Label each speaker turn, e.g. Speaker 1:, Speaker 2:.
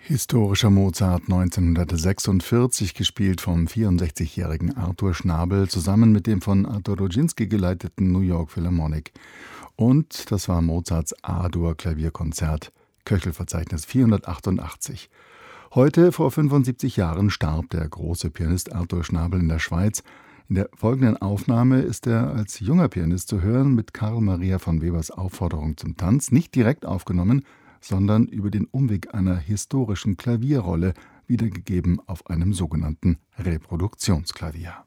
Speaker 1: Historischer Mozart 1946, gespielt vom 64-jährigen Arthur Schnabel, zusammen mit dem von Arthur Rodzinski geleiteten New York Philharmonic. Und das war Mozarts A-Dur-Klavierkonzert, Köchelverzeichnis 488. Heute, vor 75 Jahren, starb der große Pianist Arthur Schnabel in der Schweiz. In der folgenden Aufnahme ist er als junger Pianist zu hören, mit Karl Maria von Webers Aufforderung zum Tanz, nicht direkt aufgenommen, sondern über den Umweg einer historischen Klavierrolle, wiedergegeben auf einem sogenannten Reproduktionsklavier.